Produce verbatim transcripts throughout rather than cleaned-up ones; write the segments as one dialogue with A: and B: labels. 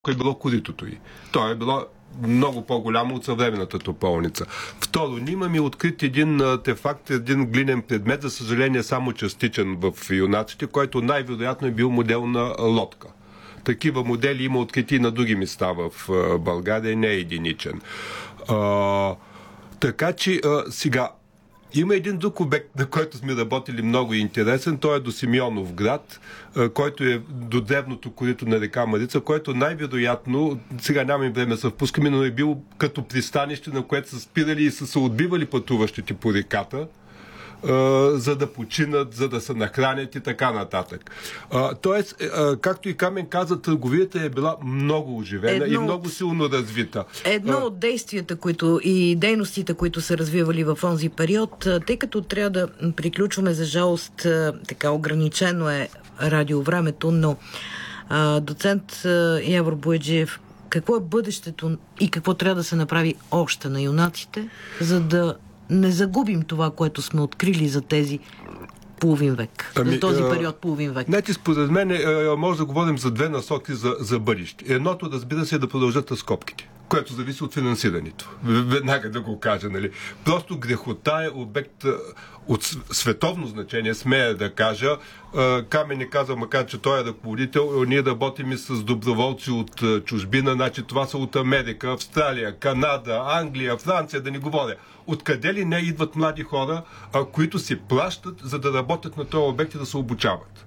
A: е било коритото й. То е било много по-голямо от съвременната тополница. Второ, ние имаме открит един артефакт, един глинен предмет, за съжаление само частичен в юнаците, който най-вероятно е бил модел на лодка. Такива модели има открити и на други места в България, не е единичен. А, така че а, сега има един друг обект, на който сме работили много интересен. Той е до Симеонов град, който е до древното корито на река Марица, който най-вероятно, сега нямаме време да се впускаме, но е бил като пристанище, на което са спирали и са се отбивали пътуващите по реката, за да починат, за да се нахранят и така нататък. А, тоест, а, както и Камен каза, търговията е била много оживена едно и много силно развита.
B: Едно а, от действията, които и дейностите, които са развивали в онзи период, тъй като трябва да приключваме, за жалост, така ограничено е радиовремето, но а, доцент Явор Бояджиев, какво е бъдещето и какво трябва да се направи още на юнаците, за да не загубим това, което сме открили за тези половин век. Ами, за този период половин век.
A: Значи, според мен, може да говорим за две насоки за, за бъдеще. Едното, разбира се, е да продължат разкопките, което зависи от финансирането. Веднага да го кажа, нали. Просто грехота е обект от световно значение, смея да кажа. Камен не казва, макар че той е ръководител, ние работим и с доброволци от чужбина, значи това са от Америка, Австралия, Канада, Англия, Франция, да не говоря. Откъде ли не идват млади хора, които си плащат, за да работят на този обект и да се обучават.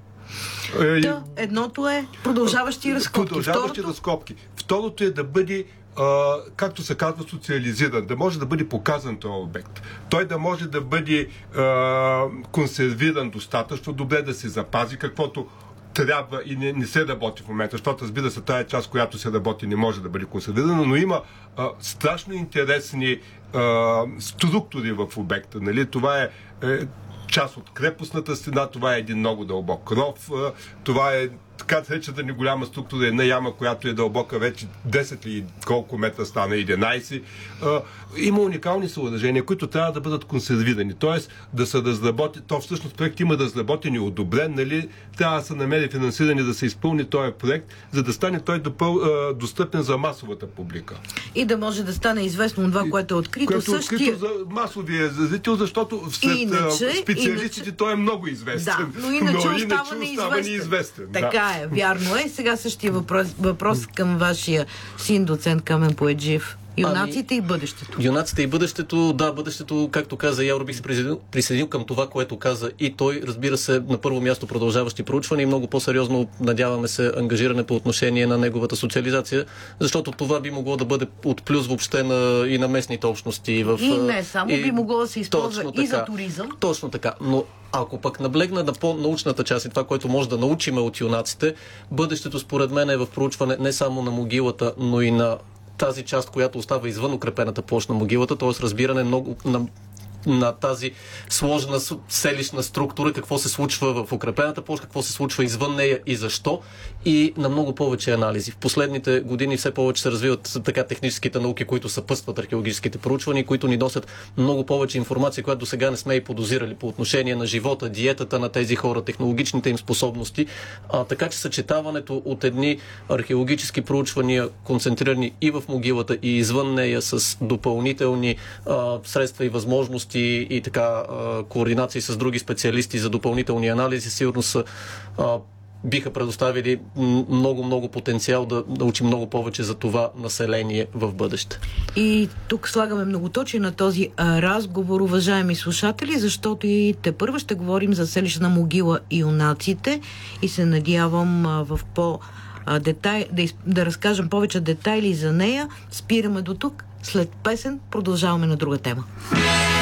B: Да, едното е продължаващи разкопки.
A: Продължаващи
B: Второто...
A: разкопки. Второто е да бъде, а, както се казва, социализиран, да може да бъде показан този обект. Той да може да бъде а, консервиран достатъчно добре, да се запази каквото трябва и не, не се работи в момента, защото, разбира се, тая част, която се работи, не може да бъде консервирана, но има а, страшно интересни а, структури в обекта. Нали? Това е, е част от крепостната стена, това е един много дълбок ров, а, това е така речета ни голяма структура, една яма, която е дълбока вече десет или колко метра стана, единайсет. А, има уникални съоръжения, които трябва да бъдат консервирани. Тоест да се разработи, то всъщност проект има да разработен и одобрен, нали? Трябва да се намери финансиране да се изпълни този проект, за да стане той допъл, а, достъпен за масовата публика.
B: И да може да стане известно това, което е открито.
A: Което е
B: същия...
A: открито за масовия зрител, защото сред иначе, специалистите иначе... той е много известен.
B: Да, но иначе,
A: но
B: иначе остава неизвестен.
A: неизвестен.
B: Така
A: да.
B: е, вярно е. Сега същия въпрос, въпрос към вашия син, доцент Камен Бояджиев. Юнаците ами, и бъдещето.
C: Юнаците и бъдещето, да, бъдещето, както каза Явор, бих се присъединил, присъединил към това, което каза и той. Разбира се, на първо място продължаващи проучвания и много по-сериозно, надяваме се, ангажиране по отношение на неговата социализация, защото това би могло да бъде от плюс въобще на, и на местните общности. В,
B: и не само, и, би могло да се използва и за туризъм.
C: Точно така, но ако пък наблегна на по-научната част и това, което може да научиме от юнаците, бъдещето според мен е в проучване не само на могилата, но и на тази част, която остава извън укрепената площ на могилата, т.е. разбиране много на, на тази сложна селищна структура, какво се случва в укрепената площ, какво се случва извън нея и защо, и на много повече анализи. В последните години все повече се развиват така техническите науки, които съпътстват археологическите проучвания, които ни носят много повече информация, която до сега не сме и подозирали по отношение на живота, диетата на тези хора, технологичните им способности. А, така че съчетаването от едни археологически проучвания, концентрирани и в могилата, и извън нея, с допълнителни а, средства и възможности и, и така а, координации с други специалисти за допълнителни анализи, сигурно са а, биха предоставили много-много потенциал да научим много повече за това население в бъдеще.
B: И тук слагаме многоточие на този а, разговор, уважаеми слушатели, защото и тепърва ще говорим за селищна могила и юнаците и се надявам а, в по а, детай, да, из, да разкажем повече детайли за нея. Спираме до тук. След песен продължаваме на друга тема.